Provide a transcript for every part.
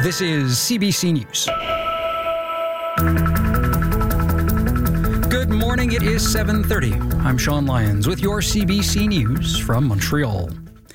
This is CBC News. Good morning, it is 7:30. I'm Sean Lyons with your CBC News from Montreal.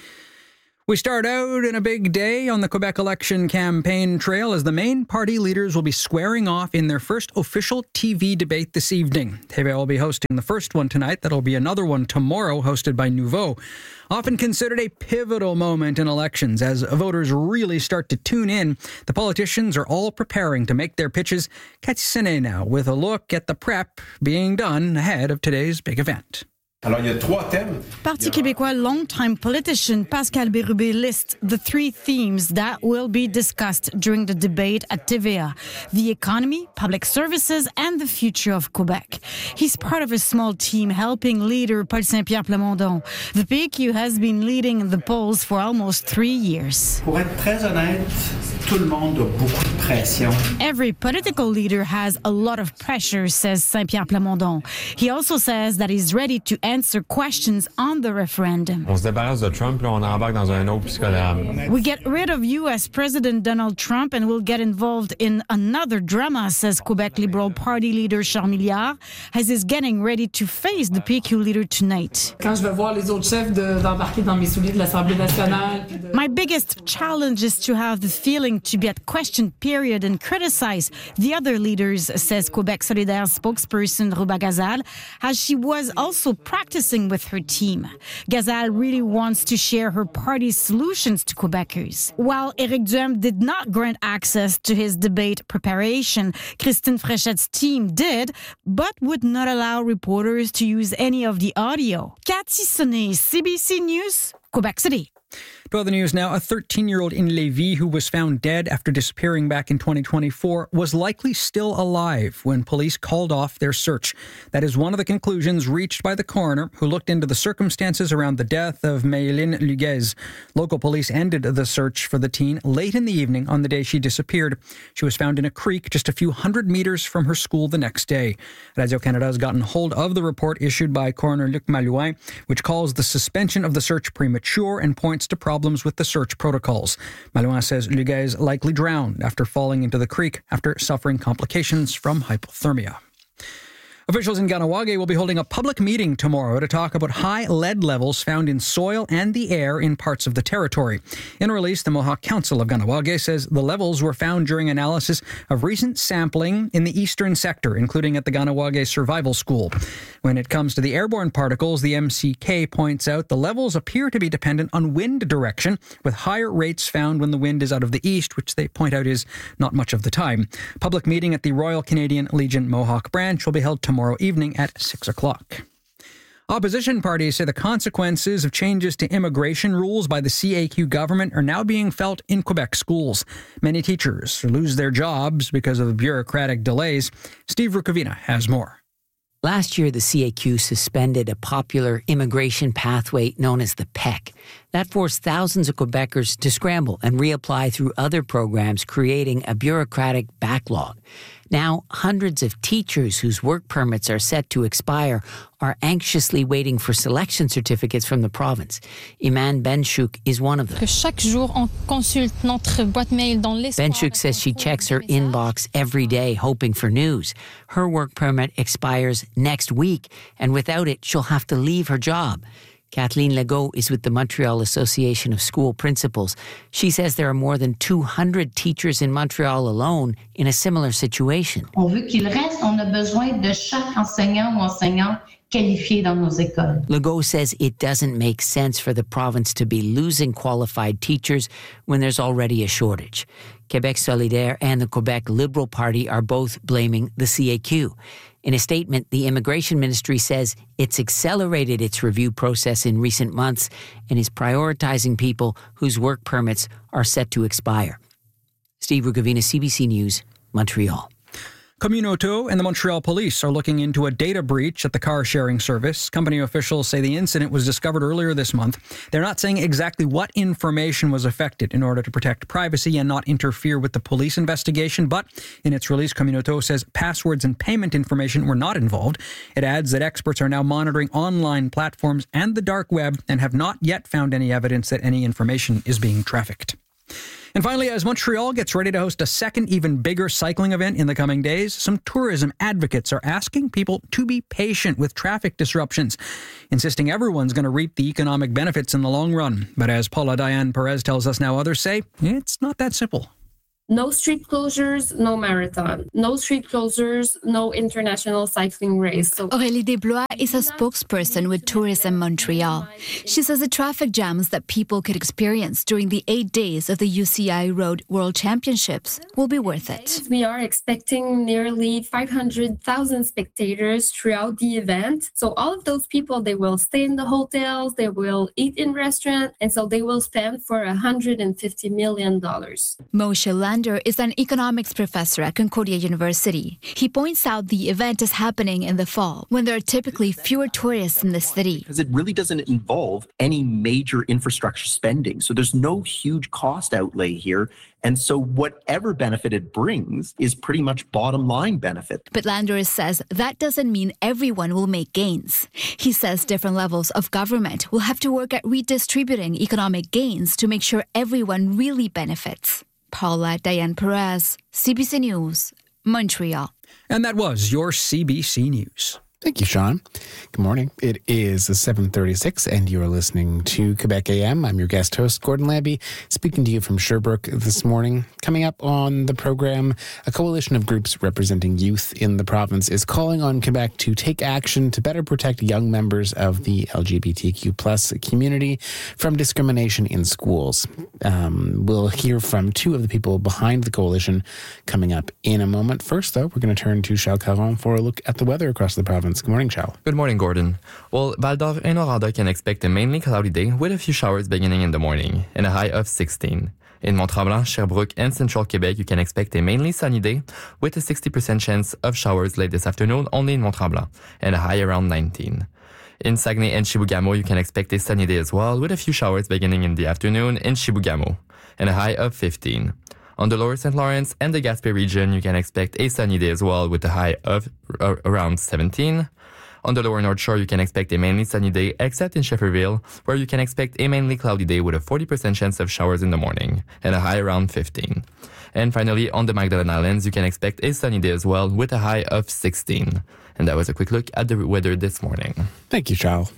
We start out in a big day on the Quebec election campaign trail as the main party leaders will be squaring off in their first official TV debate this evening. TVA will be hosting the first one tonight. That'll be another one tomorrow, hosted by Nouveau. Often considered a pivotal moment in elections as voters really start to tune in. The politicians are all preparing to make their pitches. Cathy Senet now with a look at the prep being done ahead of today's big event. Alors, il y a trois thèmes. Parti québécois longtime politician Pascal Bérubé lists the three themes that will be discussed during the debate at TVA: the economy, public services, and the future of Quebec. He's part of a small team helping leader Paul Saint-Pierre Plamondon. The PQ has been leading the polls for almost 3 years. Pour être très honnête, tout le monde a beaucoup de pression. Every political leader has a lot of pressure, says Saint-Pierre Plamondon. He also says that he's ready to answer questions on the referendum. On se débarrasse de Trump, là, on embarque dans un autre psychodrame. We get rid of U.S. President Donald Trump and we'll get involved in another drama, says Quebec Liberal Party leader Charles Milliard, as he's getting ready to face the PQ leader tonight. Quand je vais voir les autres chefs d'embarquer dans mes souliers de l'Assemblée nationale. My biggest challenge is to have the feeling to be at question period and criticize the other leaders, says Quebec Solidaire spokesperson Rouba Gazal, as she was also practicing with her team. Gazal really wants to share her party's solutions to Quebecers. While Éric Duhem did not grant access to his debate preparation, Christine Fréchette's team did, but would not allow reporters to use any of the audio. Cathy Senet, CBC News, Quebec City. To other news now, a 13-year-old in Lévis who was found dead after disappearing back in 2024 was likely still alive when police called off their search. That is one of the conclusions reached by the coroner, who looked into the circumstances around the death of Maëlyn Luguez. Local police ended the search for the teen late in the evening on the day she disappeared. She was found in a creek just a few hundred meters from her school the next day. Radio-Canada has gotten hold of the report issued by Coroner Luc Malouin, which calls the suspension of the search premature and points to problems with the search protocols. Malouin says Luguez likely drowned after falling into the creek after suffering complications from hypothermia. Officials in Kahnawake will be holding a public meeting tomorrow to talk about high lead levels found in soil and the air in parts of the territory. In a release, the Mohawk Council of Kahnawake says the levels were found during analysis of recent sampling in the eastern sector, including at the Kahnawake Survival School. When it comes to the airborne particles, the MCK points out the levels appear to be dependent on wind direction, with higher rates found when the wind is out of the east, which they point out is not much of the time. Public meeting at the Royal Canadian Legion Mohawk branch will be held tomorrow evening at 6 o'clock. Opposition parties say the consequences of changes to immigration rules by the CAQ government are now being felt in Quebec schools. Many teachers lose their jobs because of bureaucratic delays. Steve Rukavina has more. Last year, the CAQ suspended a popular immigration pathway known as the PEC. That forced thousands of Quebecers to scramble and reapply through other programs, creating a bureaucratic backlog. Now, hundreds of teachers whose work permits are set to expire are anxiously waiting for selection certificates from the province. Iman Benchouk is one of them. Benchouk says she checks her inbox every day, hoping for news. Her work permit expires next week, and without it, she'll have to leave her job. Kathleen Legault is with the Montreal Association of School Principals. She says there are more than 200 teachers in Montreal alone in a similar situation. On veut qu'il reste, on a besoin de chaque enseignant ou enseignante qualifié dans nos écoles. Legault says it doesn't make sense for the province to be losing qualified teachers when there's already a shortage. Quebec Solidaire and the Quebec Liberal Party are both blaming the CAQ. In a statement, the Immigration Ministry says it's accelerated its review process in recent months and is prioritizing people whose work permits are set to expire. Steve Rukavina, CBC News, Montreal. Communauto and the Montreal Police are looking into a data breach at the car-sharing service. Company officials say the incident was discovered earlier this month. They're not saying exactly what information was affected in order to protect privacy and not interfere with the police investigation, but in its release, Communauto says passwords and payment information were not involved. It adds that experts are now monitoring online platforms and the dark web and have not yet found any evidence that any information is being trafficked. And finally, as Montreal gets ready to host a second, even bigger cycling event in the coming days, some tourism advocates are asking people to be patient with traffic disruptions, insisting everyone's going to reap the economic benefits in the long run. But as Paula Diane Perez tells us now, others say it's not that simple. No street closures, no marathon. No street closures, no international cycling race. Aurélie Desblois is a spokesperson with Tourism Montreal. She says the traffic jams that people could experience during the 8 days of the UCI Road World Championships will be worth it. We are expecting nearly 500,000 spectators throughout the event. So all of those people, they will stay in the hotels, they will eat in restaurants, and so they will spend for $150 million. Moshe Lander is an economics professor at Concordia University. He points out the event is happening in the fall, when there are typically fewer tourists in the city. Because it really doesn't involve any major infrastructure spending. So there's no huge cost outlay here. And so whatever benefit it brings is pretty much bottom line benefit. But Lander says that doesn't mean everyone will make gains. He says different levels of government will have to work at redistributing economic gains to make sure everyone really benefits. Paula Diane Perez, CBC News, Montreal. And that was your CBC News. Thank you, Sean. Good morning. It is 7:36, and you're listening to Quebec AM. I'm your guest host, Gordon Lambie, speaking to you from Sherbrooke this morning. Coming up on the program, a coalition of groups representing youth in the province is calling on Quebec to take action to better protect young members of the LGBTQ plus community from discrimination in schools. We'll hear from two of the people behind the coalition coming up in a moment. First, though, we're going to turn to Charles Caron for a look at the weather across the province. Good morning, Charles. Good morning, Gordon. Well, Val-d'Or and Noranda can expect a mainly cloudy day with a few showers beginning in the morning and a high of 16. In Mont-Tremblant, Sherbrooke, and Central Quebec, you can expect a mainly sunny day with a 60% chance of showers late this afternoon only in Mont-Tremblant and a high around 19. In Saguenay and Chibougamau, you can expect a sunny day as well with a few showers beginning in the afternoon in Chibougamau and a high of 15. On the lower St. Lawrence and the Gaspé region, you can expect a sunny day as well with a high of around 17. On the lower North Shore, you can expect a mainly sunny day, except in Schefferville, where you can expect a mainly cloudy day with a 40% chance of showers in the morning and a high around 15. And finally, on the Magdalen Islands, you can expect a sunny day as well with a high of 16. And that was a quick look at the weather this morning. Thank you, Charles.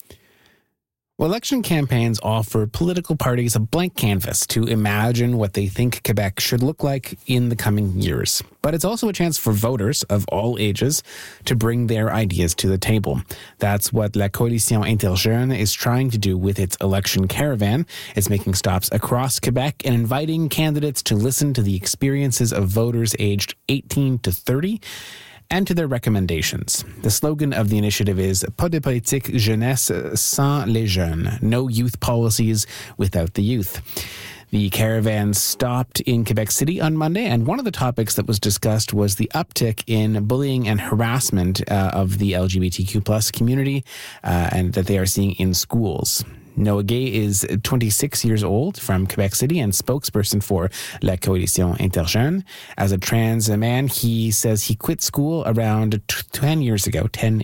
Well, election campaigns offer political parties a blank canvas to imagine what they think Quebec should look like in the coming years. But it's also a chance for voters of all ages to bring their ideas to the table. That's what La Coalition Interjeunes is trying to do with its election caravan. It's making stops across Quebec and inviting candidates to listen to the experiences of voters aged 18 to 30 and to their recommendations. The slogan of the initiative is Pas de politique jeunesse sans les jeunes. No youth policies without the youth. The caravan stopped in Quebec City on Monday, and one of the topics that was discussed was the uptick in bullying and harassment of the LGBTQ plus community and that they are seeing in schools. Noah Gay is 26 years old from Quebec City and spokesperson for La Coalition Interjeunes. As a trans man, he says he quit school around 10 years ago,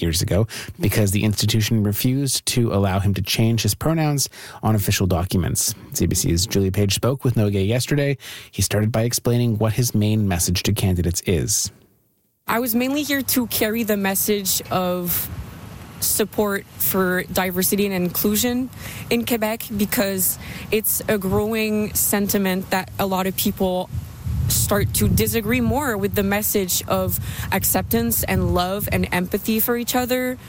because the institution refused to allow him to change his pronouns on official documents. CBC's Julia Page spoke with Noah Gay yesterday. He started by explaining what his main message to candidates is. I was mainly here to carry the message of support for diversity and inclusion in Quebec, because it's a growing sentiment that a lot of people start to disagree more with the message of acceptance and love and empathy for each other.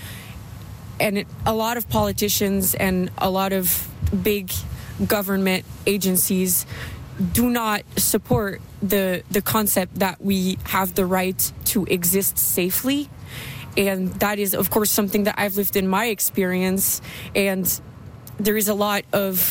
And a lot of politicians and a lot of big government agencies do not support the concept that we have the right to exist safely. And that is, of course, something that I've lived in my experience. And there's a lack of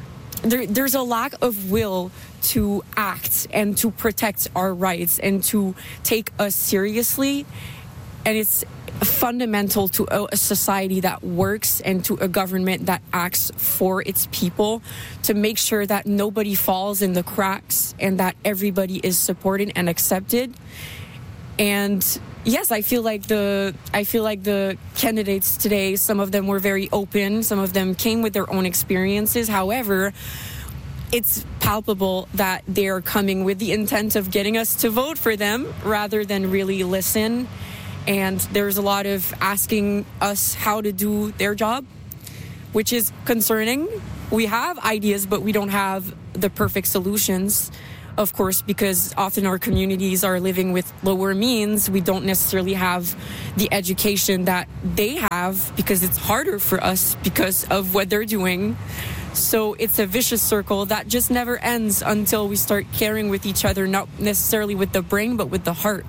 will to act and to protect our rights and to take us seriously. And it's fundamental to a society that works and to a government that acts for its people to make sure that nobody falls in the cracks and that everybody is supported and accepted. And yes, I feel like the candidates today, some of them were very open, some of them came with their own experiences. However, it's palpable that they're coming with the intent of getting us to vote for them rather than really listen. And there's a lot of asking us how to do their job, which is concerning. We have ideas, but we don't have the perfect solutions. Of course, because often our communities are living with lower means. We don't necessarily have the education that they have because it's harder for us because of what they're doing. So it's a vicious circle that just never ends until we start caring with each other, not necessarily with the brain, but with the heart.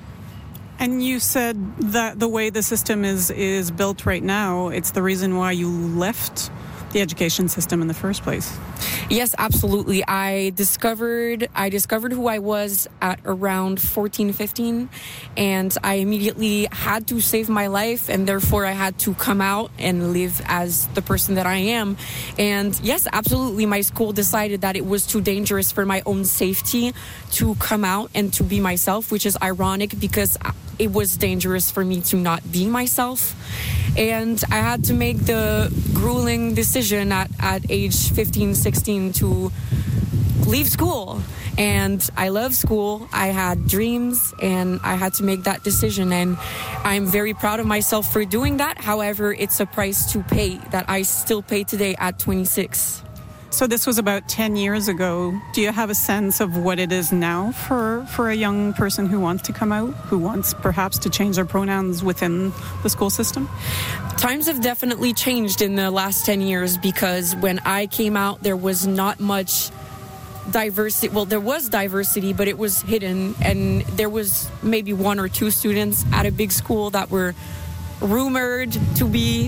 And you said that the way the system is built right now, it's the reason why you left the education system in the first place. Yes, absolutely. I discovered who I was at around 14, 15, and I immediately had to save my life, and therefore I had to come out and live as the person that I am. And yes, absolutely, my school decided that it was too dangerous for my own safety to come out and to be myself, which is ironic because it was dangerous for me to not be myself. And I had to make the grueling decision at age 15, 16 to leave school. And I love school. I had dreams and I had to make that decision. And I'm very proud of myself for doing that. However, it's a price to pay that I still pay today at 26. So this was about 10 years ago. Do you have a sense of what it is now for a young person who wants to come out, who wants perhaps to change their pronouns within the school system? Times have definitely changed in the last 10 years because when I came out, there was not much diversity. Well, there was diversity, but it was hidden. And there was maybe one or two students at a big school that were rumored to be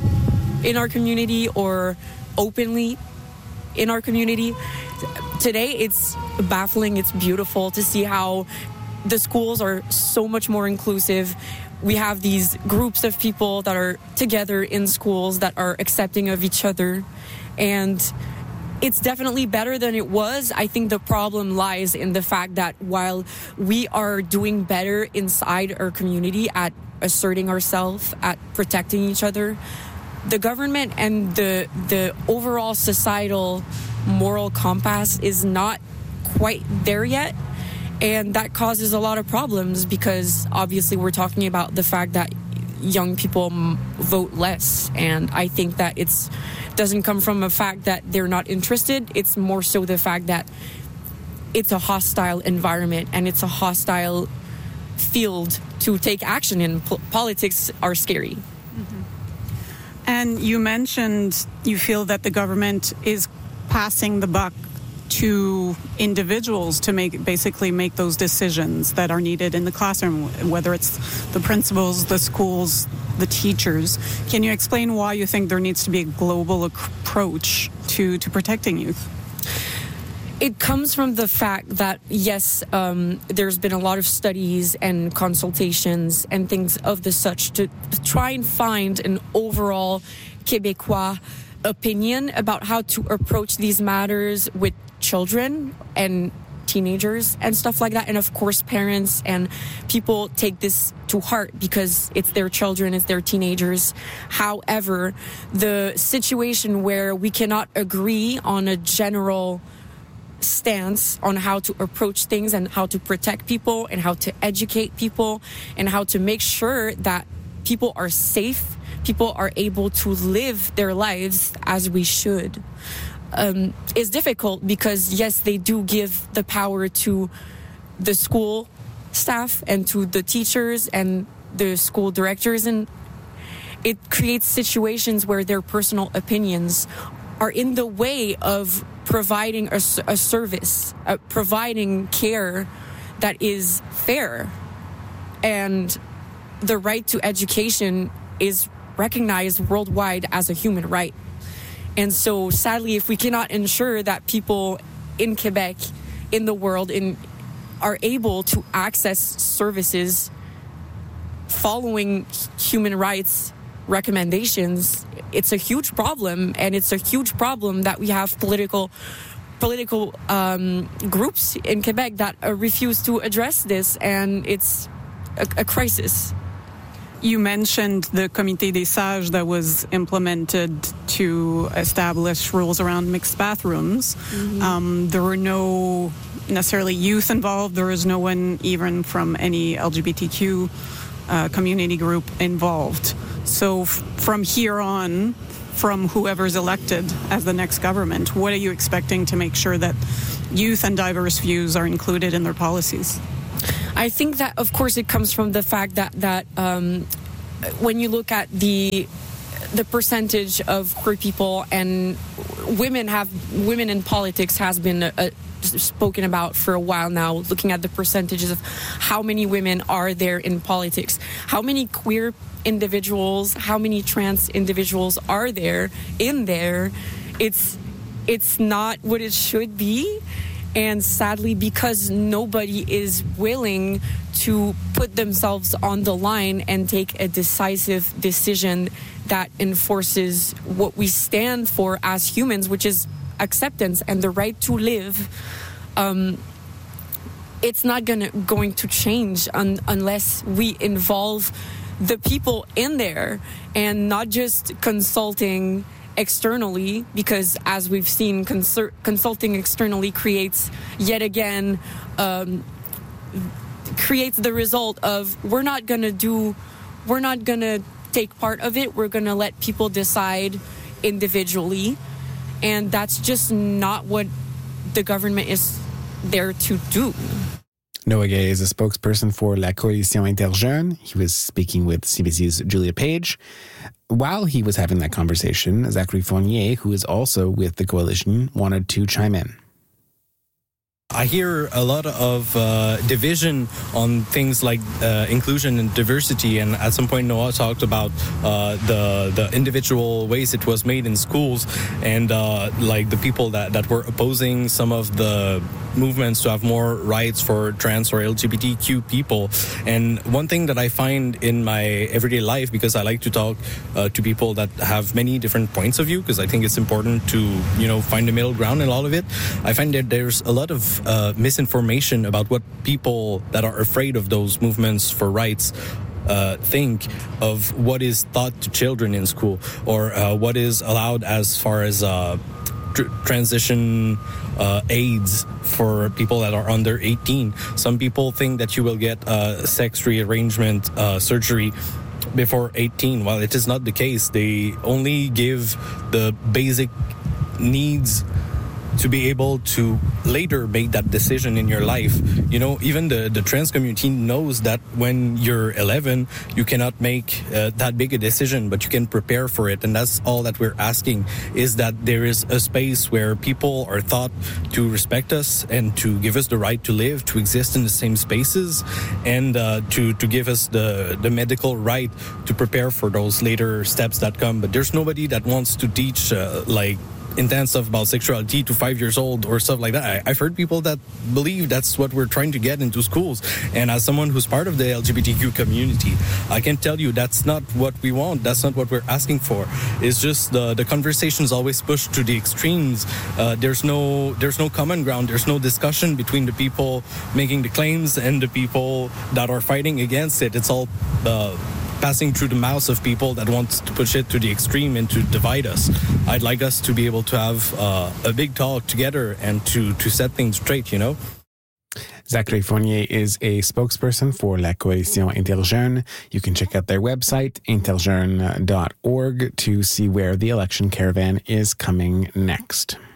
in our community or openly in our community. Today, it's baffling. It's beautiful to see how the schools are so much more inclusive. We have these groups of people that are together in schools that are accepting of each other. And it's definitely better than it was. I think the problem lies in the fact that while we are doing better inside our community at asserting ourselves, at protecting each other, the government and the overall societal moral compass is not quite there yet. And that causes a lot of problems because obviously we're talking about the fact that young people vote less. And I think that it doesn't come from a fact that they're not interested. It's more so the fact that it's a hostile environment and it's a hostile field to take action in. Politics are scary. Mm-hmm. And you mentioned you feel that the government is passing the buck to individuals to basically make those decisions that are needed in the classroom, whether it's the principals, the schools, the teachers. Can you explain why you think there needs to be a global approach to protecting youth? It comes from the fact that, yes, there's been a lot of studies and consultations and things of the such to try and find an overall Québécois opinion about how to approach these matters with children and teenagers and stuff like that. And of course, parents and people take this to heart because it's their children, it's their teenagers. However, the situation where we cannot agree on a general stance on how to approach things and how to protect people and how to educate people and how to make sure that people are safe, people are able to live their lives as we should, is difficult because, yes, they do give the power to the school staff and to the teachers and the school directors, and it creates situations where their personal opinions are in the way of providing a service, providing care that is fair. And the right to education is recognized worldwide as a human right. And so, sadly, if we cannot ensure that people in Quebec, in the world, are able to access services following human rights recommendations, it's a huge problem, and it's a huge problem that we have political groups in Quebec that refuse to address this, and it's a crisis. You mentioned the Comité des Sages that was implemented to establish rules around mixed bathrooms. There were no necessarily youth involved. There was no one even from any LGBTQ community group involved. So from here on, from whoever's elected as the next government, what are you expecting to make sure that youth and diverse views are included in their policies? I think that, of course, it comes from the fact that when you look at the percentage of queer people and women in politics has been spoken about for a while now, looking at the percentages of how many women are there in politics, how many queer individuals, how many trans individuals are there in there. It's not what it should be. And sadly, because nobody is willing to put themselves on the line and take a decisive decision that enforces what we stand for as humans, which is acceptance and the right to live, it's not going to change unless we involve the people in there and not just consulting externally, because as we've seen, consulting externally creates yet again creates the result of we're not gonna take part of it, we're gonna let people decide individually, and that's just not what the government is there to do. Noah Gay is a spokesperson for La Coalition Interjeunes. He was speaking with CBC's Julia Page. While he was having that conversation, Zachary Fournier, who is also with the coalition, wanted to chime in. I hear a lot of division on things like inclusion and diversity, and at some point Noah talked about the individual ways it was made in schools, and like the people that were opposing some of the movements to have more rights for trans or LGBTQ people. And one thing that I find in my everyday life, because I like to talk to people that have many different points of view, because I think it's important to find a middle ground in all of it, I find that there's a lot of misinformation about what people that are afraid of those movements for rights think of what is taught to children in school, or what is allowed as far as transition aids for people that are under 18. Some people think that you will get sex rearrangement surgery before 18. Well, it is not the case. They only give the basic needs to be able to later make that decision in your life. Even the trans community knows that when you're 11, you cannot make that big a decision, but you can prepare for it. And that's all that we're asking, is that there is a space where people are taught to respect us and to give us the right to live, to exist in the same spaces, and to give us the medical right to prepare for those later steps that come. But there's nobody that wants to teach intense stuff about sexuality to 5 years old or stuff like that. I've heard people that believe that's what we're trying to get into schools. And as someone who's part of the LGBTQ community, I can tell you that's not what we want. That's not what we're asking for. It's just the conversation's always pushed to the extremes. There's no common ground. There's no discussion between the people making the claims and the people that are fighting against it. It's all passing through the mouths of people that want to push it to the extreme and to divide us. I'd like us to be able to have a big talk together and to set things straight, Zachary Fournier is a spokesperson for La Coalition Interjeunes. You can check out their website, interjeunes.org, to see where the election caravan is coming next.